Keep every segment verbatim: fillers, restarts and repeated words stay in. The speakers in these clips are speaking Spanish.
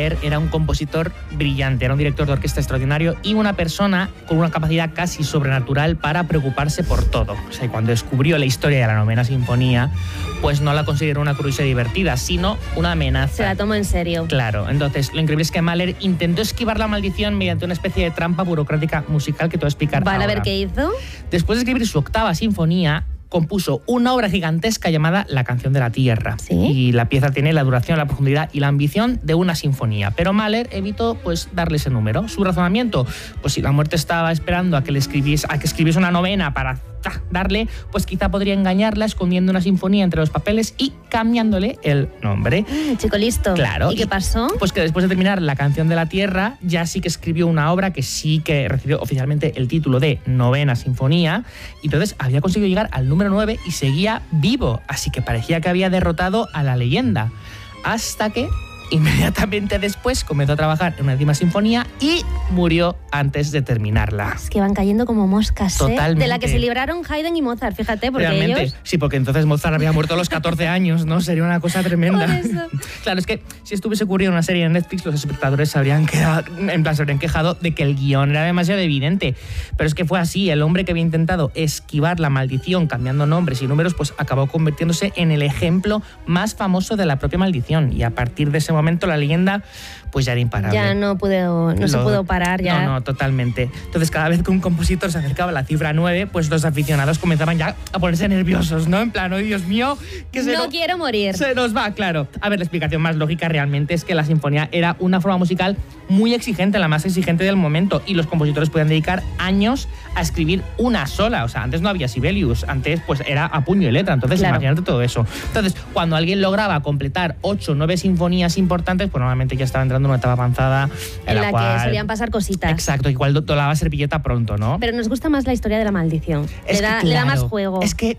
Mahler era un compositor brillante, era un director de orquesta extraordinario y una persona con una capacidad casi sobrenatural para preocuparse por todo. O sea, cuando descubrió la historia de la novena sinfonía, pues no la consideró una curiosidad divertida, sino una amenaza. Se la tomó en serio. Claro, entonces lo increíble es que Mahler intentó esquivar la maldición mediante una especie de trampa burocrática musical que te voy a explicar Vale, ahora. a ver qué hizo. Después de escribir su octava sinfonía, compuso una obra gigantesca llamada La canción de la Tierra. ¿Sí? Y la pieza tiene la duración, la profundidad y la ambición de una sinfonía. Pero Mahler evitó pues, darle ese número. Su razonamiento, pues si la muerte estaba esperando a que le escribiese, a que escribiese una novena para ¡ah! darle, pues quizá podría engañarla escondiendo una sinfonía entre los papeles y cambiándole el nombre. Mm, chico listo. Claro. ¿Y qué pasó? Pues que después de terminar La canción de la Tierra, ya sí que escribió una obra que sí que recibió oficialmente el título de Novena Sinfonía, y entonces había conseguido llegar al número nueve y seguía vivo, así que parecía que había derrotado a la leyenda. Hasta que inmediatamente después comenzó a trabajar en una décima sinfonía y murió antes de terminarla. Es que van cayendo como moscas, ¿eh? Totalmente. De la que se libraron Haydn y Mozart, fíjate, porque Realmente, ellos... sí, porque entonces Mozart había muerto a los catorce años, ¿no? Sería una cosa tremenda. Por eso. Claro, es que si estuviese ocurrido una serie en Netflix, los espectadores se habrían quedado, en plan, se habrían quejado de que el guión era demasiado evidente. Pero es que fue así, el hombre que había intentado esquivar la maldición cambiando nombres y números, pues acabó convirtiéndose en el ejemplo más famoso de la propia maldición. Y a partir de ese momento la leyenda pues ya era imparable. Ya no, pudo, no Lo, se pudo parar ya. No, no, totalmente. Entonces cada vez que un compositor se acercaba a la cifra nueve, pues los aficionados comenzaban ya a ponerse nerviosos, ¿no? En plan, oh Dios mío, que se No no, quiero morir. se nos va, claro. A ver, la explicación más lógica realmente es que la sinfonía era una forma musical muy exigente, la más exigente del momento, y los compositores podían dedicar años a escribir una sola. O sea, antes no había Sibelius, antes pues era a puño y letra, entonces Claro. imagínate todo eso. Entonces, cuando alguien lograba completar ocho o nueve sinfonías importantes, pues normalmente ya estaba entrando en una etapa avanzada en, En la, la cual... que solían pasar cositas. Exacto, igual do- dolaba servilleta pronto, ¿no? Pero nos gusta más la historia de la maldición. Es Le da, que, le da claro, más juego. Es que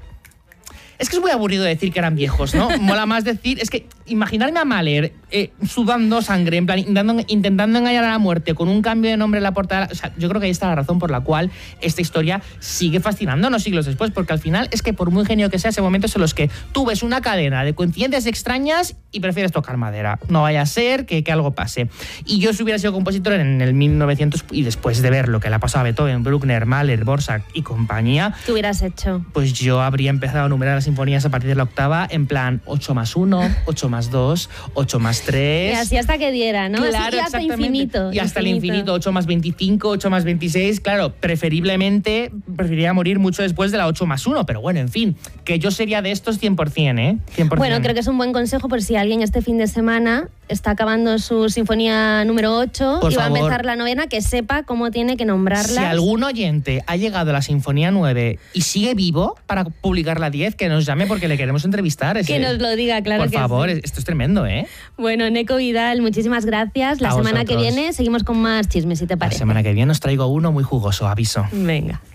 Es que es muy aburrido decir que eran viejos, ¿no? Mola más decir... Es que imaginarme a Mahler eh, sudando sangre, en plan, intentando, intentando engañar a la muerte con un cambio de nombre en la portada... O sea, yo creo que ahí está la razón por la cual esta historia sigue fascinándonos siglos después, porque al final es que por muy genio que sea, ese momentos en los que tú ves una cadena de coincidencias extrañas y prefieres tocar madera. No vaya a ser que, que algo pase. Y yo, si hubiera sido compositor en el mil novecientos y después de ver lo que le ha pasado a Beethoven, Bruckner, Mahler, Dvorak y compañía... ¿Qué hubieras hecho? Pues yo habría empezado a numerar las sinfonías a partir de la octava en plan ocho más uno, ocho más dos, ocho más tres... Y así hasta que diera, ¿no? Claro, Así, y hasta exactamente. infinito. Y hasta el infinito, ocho más veinticinco, ocho más veintiséis... Claro, preferiblemente preferiría morir mucho después de la ocho más uno, pero bueno, en fin, que yo sería de estos cien por cien, ¿eh? cien por cien. Bueno, creo que es un buen consejo por si alguien este fin de semana está acabando su sinfonía número ocho Por y va favor. a empezar la novena, que sepa cómo tiene que nombrarlas. Si algún oyente ha llegado a la sinfonía nueve y sigue vivo para publicar la diez, que nos llame porque le queremos entrevistar. Es Que nos lo diga, claro Por que favor, sí. esto es tremendo, ¿eh? Bueno, Neko Vidal, muchísimas gracias. La A semana que vosotros. viene seguimos con más chismes, si te La parece. semana que viene os traigo uno muy jugoso, aviso. Venga.